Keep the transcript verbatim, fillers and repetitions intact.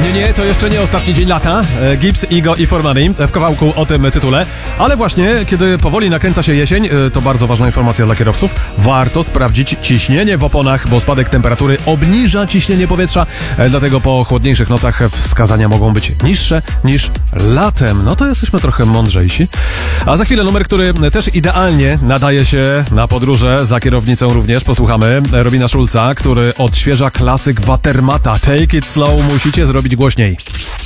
Nie, nie, to jeszcze nie ostatni dzień lata. Gibbs, Igo i Formani w kawałku o tym tytule. Ale właśnie, kiedy powoli nakręca się jesień, to bardzo ważna informacja dla kierowców. Warto sprawdzić ciśnienie w oponach, bo spadek temperatury obniża ciśnienie powietrza. Dlatego po chłodniejszych nocach wskazania mogą być niższe niż latem. No to jesteśmy trochę mądrzejsi. A za chwilę numer, który też idealnie nadaje się na podróże, za kierownicą również. Posłuchamy Robina Schulza, który odświeża klasyk Watermata. Take it slow, musicie zrobić głośniej.